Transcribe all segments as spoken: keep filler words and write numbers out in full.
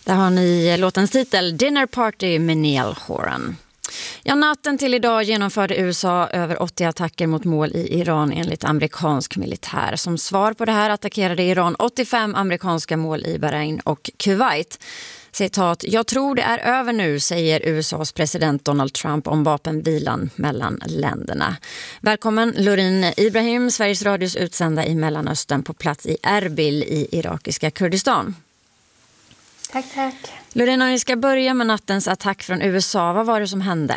Där har ni låtens titel Dinner Party med Niall Horan. Ja, natten till idag genomförde U S A över åttio attacker mot mål i Iran enligt amerikansk militär. Som svar på det här attackerade Iran åttiofem amerikanska mål i Bahrain och Kuwait. Citat, jag tror det är över nu, säger U S A:s president Donald Trump om vapenvilan mellan länderna. Välkommen Lorin Ibrahim, Sveriges Radios utsända i Mellanöstern på plats i Erbil i irakiska Kurdistan. Tack, tack. Lorin, om vi ska börja med nattens attack från U S A, vad var det som hände?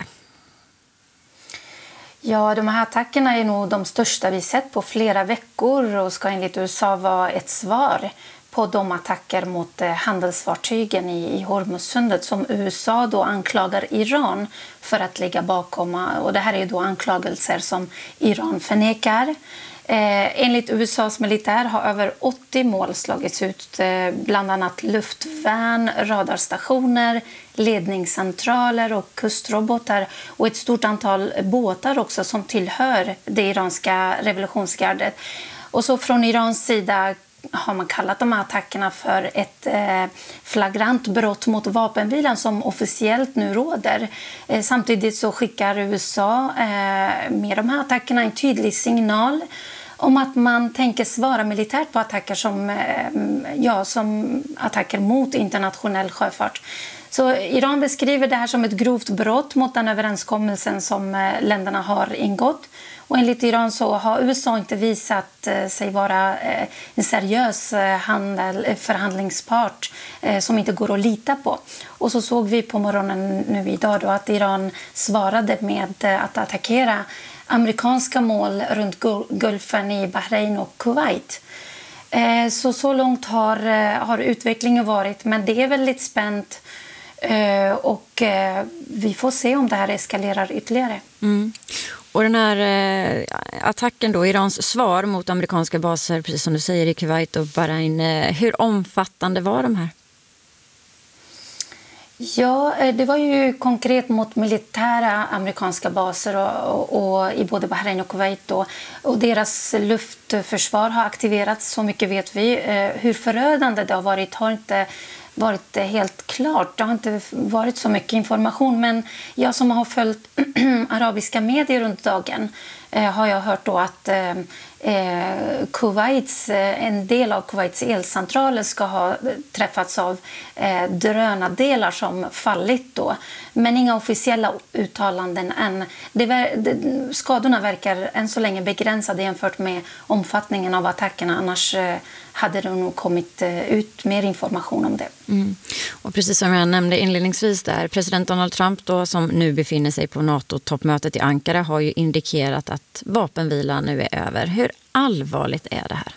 Ja, de här attackerna är nog de största vi sett på flera veckor och ska enligt U S A vara ett svar på de attacker mot handelsfartygen i Hormuzsundet som U S A då anklagar Iran för att ligga bakom. Och det här är då anklagelser som Iran förnekar. Eh, enligt U S A:s militär har över åttio mål slagits ut, eh, bland annat luftvärn, radarstationer, ledningscentraler och kustrobotar och ett stort antal båtar också som tillhör det iranska revolutionsgardet. Och så från Irans sida har man kallat de här attackerna för ett eh, flagrant brott mot vapenvilan som officiellt nu råder. Eh, samtidigt så skickar U S A eh, med de här attackerna en tydlig signal om att man tänker svara militärt på attacker som, eh, ja, som attacker mot internationell sjöfart. Så Iran beskriver det här som ett grovt brott mot den överenskommelsen som eh, länderna har ingått. Och enligt Iran så har U S A inte visat eh, sig vara eh, en seriös eh, handel, eh, förhandlingspart eh, som inte går att lita på. Och så såg vi på morgonen nu idag då att Iran svarade med eh, att attackera amerikanska mål runt Gulfen i Bahrain och Kuwait. Eh, så så långt har, eh, har utvecklingen varit, men det är väldigt spänt. Uh, och uh, vi får se om det här eskalerar ytterligare. Mm. Och den här uh, attacken då, Irans svar mot amerikanska baser, precis som du säger, i Kuwait och Bahrain, uh, hur omfattande var de här? Ja, det var ju konkret mot militära amerikanska baser och, och, och i både Bahrain och Kuwait då. Och deras luftförsvar har aktiverats, så mycket vet vi. Uh, hur förödande det har varit har inte varit helt klart. Det har inte varit så mycket information, men jag som har följt arabiska medier runt dagen eh, har jag hört då att eh, Kuwaits, en del av Kuwaits elcentraler ska ha träffats av eh, drönardelar som fallit då. Men inga officiella uttalanden än. Det, det, skadorna verkar än så länge begränsade jämfört med omfattningen av attackerna. Annars eh, hade det nog kommit ut mer information om det. Mm. Och precis som jag nämnde inledningsvis där, president Donald Trump då, som nu befinner sig på NATO-toppmötet i Ankara, har ju indikerat att vapenvilan nu är över. Hur allvarligt är det här?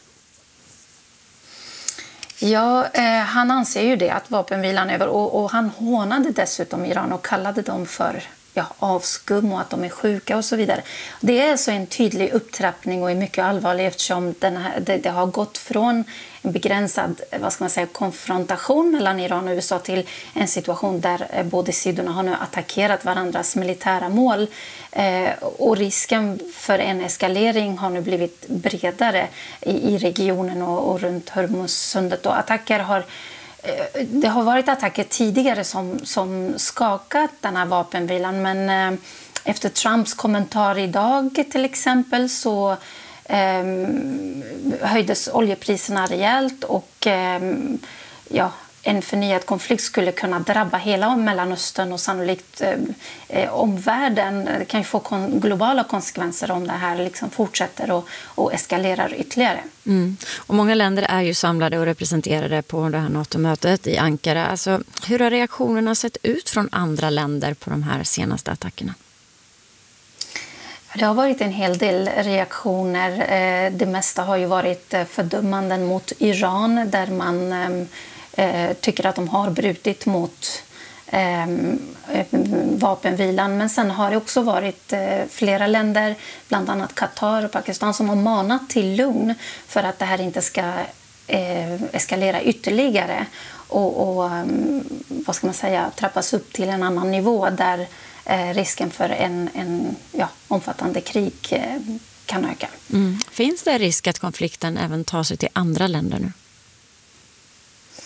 Ja, eh, han anser ju det, att vapenvilan är över. Och, och han hånade dessutom Iran och kallade dem för ja, avskum och att de är sjuka och så vidare. Det är alltså en tydlig upptrappning och är mycket allvarlig eftersom den här, det, det har gått från en begränsad, vad ska man säga, konfrontation mellan Iran och U S A till en situation där båda sidorna har nu attackerat varandras militära mål. Eh, och risken för en eskalering har nu blivit bredare i, i regionen och, och runt Hormuzsundet. Och attacker har Det har varit attacker tidigare som, som skakat den här vapenvilan, men eh, efter Trumps kommentar idag till exempel så eh, höjdes oljepriserna rejält och eh, ja, en förnyad konflikt skulle kunna drabba hela Mellanöstern och sannolikt eh, omvärlden. Det kan ju få kon- globala konsekvenser om det här liksom fortsätter och, och eskalerar ytterligare. Mm. Och många länder är ju samlade och representerade på det här NATO-mötet i Ankara. Alltså, hur har reaktionerna sett ut från andra länder på de här senaste attackerna? Det har varit en hel del reaktioner. Det mesta har ju varit fördömanden mot Iran där man tycker att de har brutit mot eh, vapenvilan. Men sen har det också varit eh, flera länder, bland annat Qatar och Pakistan, som har manat till lugn för att det här inte ska eh, eskalera ytterligare och, och vad ska man säga, trappas upp till en annan nivå där eh, risken för en, en ja, omfattande krig eh, kan öka. Mm. Finns det risk att konflikten även tar sig till andra länder nu?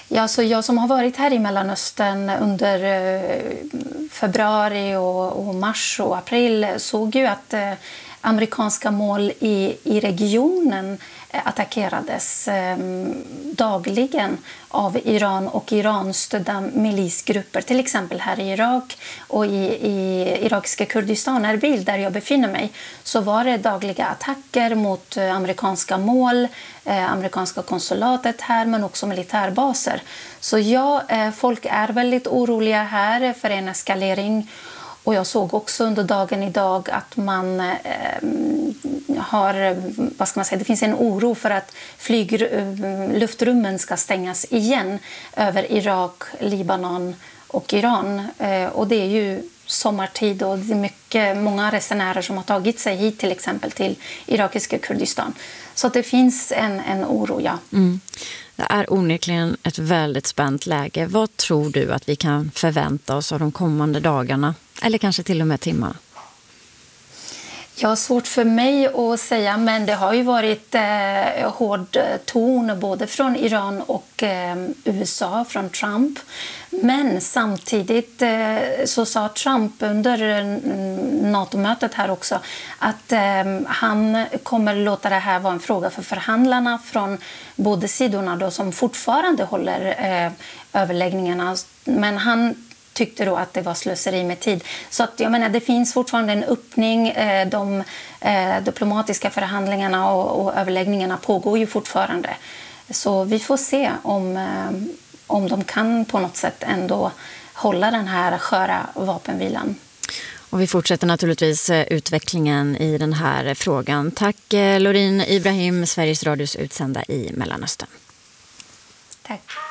Ja, så jag som har varit här i Mellanöstern under eh, februari och, och mars och april såg ju att eh, amerikanska mål i, i regionen attackerades eh, dagligen av Iran och Iran-stödda milisgrupper, till exempel här i Irak och i, i irakiska Kurdistan, Erbil, där jag befinner mig, så var det dagliga attacker mot eh, amerikanska mål, eh, amerikanska konsulatet här, men också militärbaser. Så ja, eh, folk är väldigt oroliga här för en eskalering. Och jag såg också under dagen idag att man eh, har, vad ska man säga, det finns en oro för att flygluftrummen ska stängas igen över Irak, Libanon och Iran. Eh, och det är ju sommartid och det är mycket, många resenärer som har tagit sig hit till exempel till irakiska Kurdistan. Så det finns en, en oro, ja. Mm. Det är onekligen ett väldigt spänt läge. Vad tror du att vi kan förvänta oss av de kommande dagarna? Eller kanske till och med timmarna? Ja, svårt för mig att säga, men det har ju varit eh, hård ton både från Iran och eh, U S A, från Trump. Men samtidigt eh, så sa Trump under NATO-mötet här också att eh, han kommer låta det här vara en fråga för förhandlarna från båda sidorna då, som fortfarande håller eh, överläggningarna. Men han tyckte då att det var slöseri med tid. Så att, jag menar, det finns fortfarande en öppning. Eh, de eh, diplomatiska förhandlingarna och, och överläggningarna pågår ju fortfarande. Så vi får se om, eh, om de kan på något sätt ändå hålla den här sköra vapenvilan. Och vi fortsätter naturligtvis utvecklingen i den här frågan. Tack Lorin Ibrahim, Sveriges Radios utsända i Mellanöstern. Tack.